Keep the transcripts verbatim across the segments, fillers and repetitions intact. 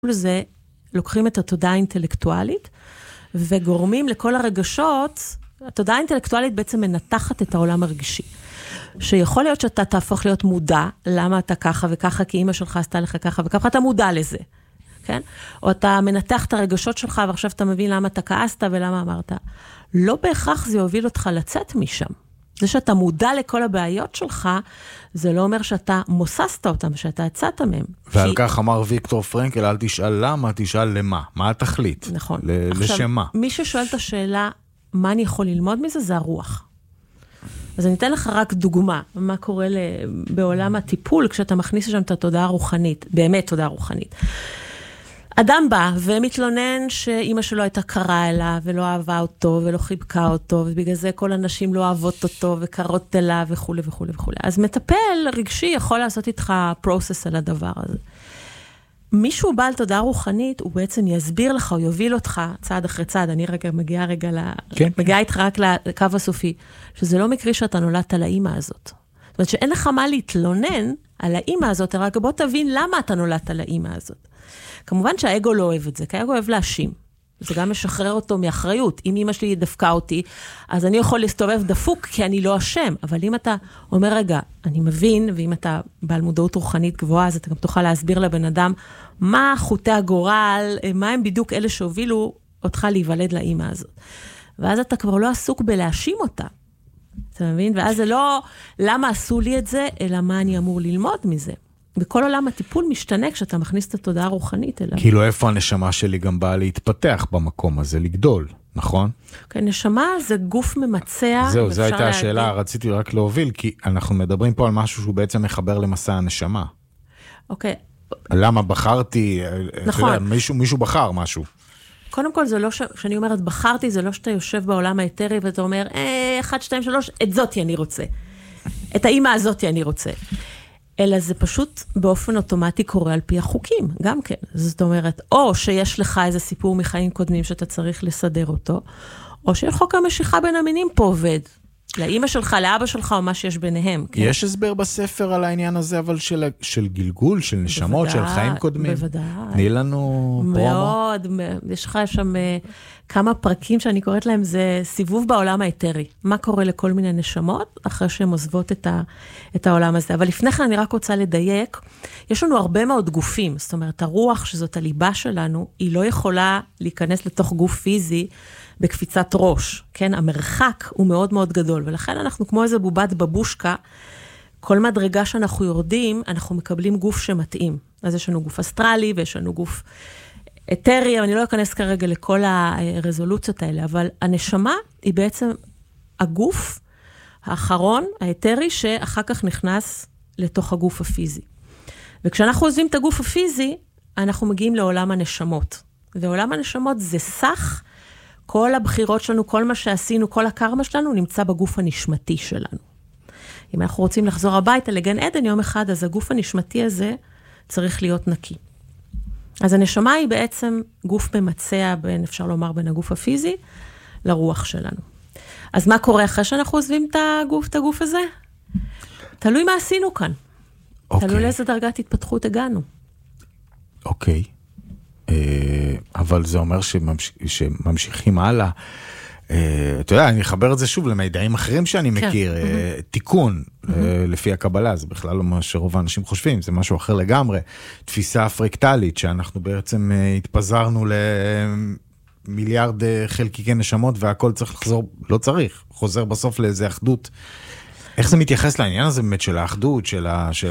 זה, לוקחים את התודעה האינטלקטואלית, וגורמים לכל הרגשות, התודעה האינטלקטואלית בעצם מנתחת את העולם הרגשי. שיכול להיות שאתה תהפוך להיות מודע, למה אתה ככה וככה, כי אמא שלך עשתה לך ככה וככה, אתה מודע לזה, כן? או אתה מנתח את הרגשות שלך, ועכשיו אתה מבין למה אתה כעסת ולמה אמרת. לא בהכרח זה יוביל אותך לצאת משם. זה שאתה מודע לכל הבעיות שלך, זה לא אומר שאתה מוססת אותם, שאתה הצעת מהם. ועל כי... כך אמר ויקטור פרנקל, אל תשאל למה, תשאל למה. מה התכלית? נכון. ל- עכשיו, לשמה. מי ששואל את השאלה, מה אני יכול ללמוד מזה, זה הרוח. אז אני אתן לך רק דוגמה, מה קורה בעולם הטיפול, כשאתה מכניס לשם את התודעה הרוחנית, באמת תודעה רוחנית. אדם בא ומתלונן שאמא שלו הייתה קרה אליו, ולא אהבה אותו, ולא חיבקה אותו, ובגלל זה כל הנשים לא אוהבות אותו, וקרות אליו, וכו' וכו' וכו'. אז מטפל רגשי יכול לעשות איתך פרוסס על הדבר הזה. מישהו בעל תודעה רוחנית, הוא בעצם יסביר לך, הוא יוביל אותך צעד אחרי צעד, אני רגע מגיעה רגע, ל... כן. מגיעה איתך רק לקו הסופי, שזה לא מקרי שאתה נולדת על האמא הזאת. זאת אומרת שאין לך מה להתלונן על האמא הזאת, רק בוא תבין למה אתה נולדת על האמא הזאת. כמובן שהאגו לא אוהב את זה, כי האגו אוהב להאשים. זה גם משחרר אותו מאחריות. אם אמא שלי דפקה אותי, אז אני יכול להסתובב דפוק, כי אני לא אשם. אבל אם אתה אומר, רגע, אני מבין, ואם אתה בעל מודעות רוחנית גבוהה, אז אתה גם תוכל להסביר לבן אדם, מה חוטי הגורל, מה הם בדיוק אלה שהובילו אותך להיוולד לאמא הזאת. ואז אתה כבר לא עסוק בלהאשים אותה. אתה מבין? ואז זה לא, למה עשו לי את זה, אלא מה אני אמור ללמוד מזה. בכל עולם הטיפול משתנה כשאתה מכניס את התודעה הרוחנית אליו. כאילו איפה הנשמה שלי גם באה להתפתח במקום הזה, לגדול, נכון? כן, נשמה זה גוף ממצע. זהו, זו הייתה להגיד... השאלה, רציתי רק להוביל, כי אנחנו מדברים פה על משהו שהוא בעצם מחבר למסע הנשמה. אוקיי. למה בחרתי, נכון. אתה יודע, מישהו, מישהו בחר משהו. קודם כל, זה לא ש... כשאני אומרת בחרתי, זה לא שאתה יושב בעולם האתרי, ואתה אומר, אה, אחד, שתיים, שלוש, את זאתי אני רוצה. את האמא הזאתי אני רוצה. אלא זה פשוט באופן אוטומטי קורה על פי החוקים, גם כן. זאת אומרת, או שיש לך איזה סיפור מחיים קודמים שאתה צריך לסדר אותו, או שחוק המשיכה בין המינים פה עובד. לאמא שלך, לאבא שלך, או מה שיש ביניהם. כן? יש הסבר בספר על העניין הזה, אבל של, של גלגול, של נשמות, בוודאי, של חיים קודמים. בוודאי. תני לנו פרומו. מאוד, יש לך שם כמה פרקים שאני קוראת להם, זה סיבוב בעולם האתרי. מה קורה לכל מיני נשמות, אחרי שהן עוזבות את, ה, את העולם הזה. אבל לפני כן אני רק רוצה לדייק, יש לנו הרבה מאוד גופים, זאת אומרת, הרוח שזאת הליבה שלנו, היא לא יכולה להיכנס לתוך גוף פיזי, בקפיצת ראש, כן? המרחק הוא מאוד מאוד גדול, ולכן אנחנו כמו איזה בובת בבושקה, כל מדרגה שאנחנו יורדים, אנחנו מקבלים גוף שמתאים. אז יש לנו גוף אסטרלי, ויש לנו גוף אתרי, אני לא אכנס כרגע לכל הרזולוציות האלה, אבל הנשמה היא בעצם הגוף האחרון, האתרי, שאחר כך נכנס לתוך הגוף הפיזי. וכשאנחנו עוזבים את הגוף הפיזי, אנחנו מגיעים לעולם הנשמות. ועולם הנשמות זה סך, כל הבחירות שלנו, כל מה שעשינו, כל הקרמה שלנו, נמצא בגוף הנשמתי שלנו. אם אנחנו רוצים לחזור הביתה לגן עדן יום אחד, אז הגוף הנשמתי הזה צריך להיות נקי. אז הנשמה היא בעצם גוף ממצע בין, אפשר לומר, בין הגוף הפיזי לרוח שלנו. אז מה קורה אחרי שאנחנו עוזבים את הגוף, את הגוף הזה? תלוי מה עשינו כאן. אוקיי. תלוי לאיזה דרגת התפתחות הגענו. אוקיי. אבל זה אומר שממש... שממשיכים הלאה. אתה יודע, אני אחבר את זה שוב למידעים אחרים שאני מכיר. תיקון, לפי הקבלה, זה בכלל לא מה שרוב האנשים חושבים, זה משהו אחר לגמרי. תפיסה פרקטלית, שאנחנו בעצם התפזרנו למיליארד חלקיקי נשמות, והכל צריך לחזור, לא צריך, חוזר בסוף לאיזה אחדות. איך זה מתייחס לעניין הזה באמת של האחדות, של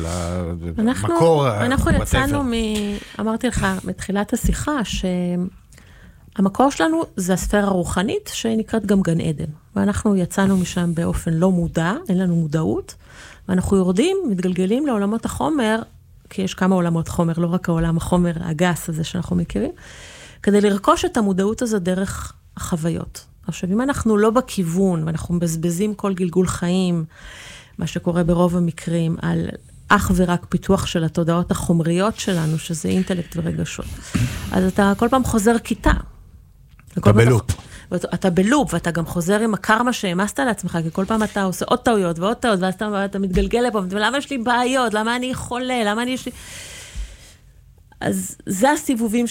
המקור? אנחנו יצאנו מ... אמרתי לך, מתחילת השיחה, שהמקור שלנו זה הספירה הרוחנית, שנקראת גם גן עדן. ואנחנו יצאנו משם באופן לא מודע, אין לנו מודעות, ואנחנו יורדים, מתגלגלים לעולמות החומר, כי יש כמה עולמות חומר, לא רק העולם החומר הגס הזה שאנחנו מכירים, כדי לרכוש את המודעות הזו דרך החוויות. עכשיו, אם אנחנו לא בכיוון, ואנחנו מבזבזים כל גלגול חיים, מה שקורה ברוב המקרים, על אך ורק פיתוח של התודעות החומריות שלנו, שזה אינטלקט ורגשות. אז אתה כל פעם חוזר כיתה. אתה בלופ. אתה, אתה בלופ, ואתה גם חוזר עם הקרמה שהמסת לעצמך, כי כל פעם אתה עושה עוד טעויות ועוד טעויות, ואז אתה, אתה מתגלגל לפה, ולמה יש לי בעיות? למה אני חולה? למה אני יש לי... אז זה הסיבובים